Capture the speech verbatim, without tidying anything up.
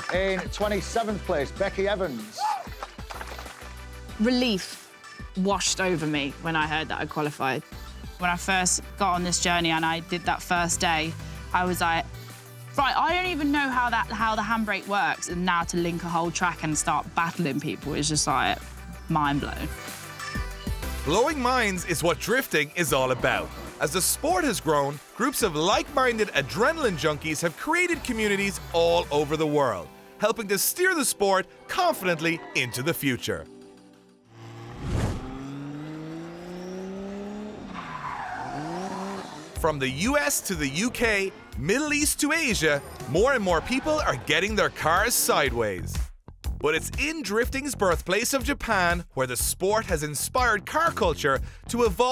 In twenty-seventh place, Becky Evans. Relief washed over me when I heard that I qualified. When I first got on this journey and I did that first day, I was like, right, I don't even know how that how the handbrake works, and now to link a whole track and start battling people is just like mind blown. Blowing minds is what drifting is all about. As the sport has grown, groups of like-minded adrenaline junkies have created communities all over the world, helping to steer the sport confidently into the future. From the U S to the U K, Middle East to Asia, more and more people are getting their cars sideways. But it's in drifting's birthplace of Japan where the sport has inspired car culture to evolve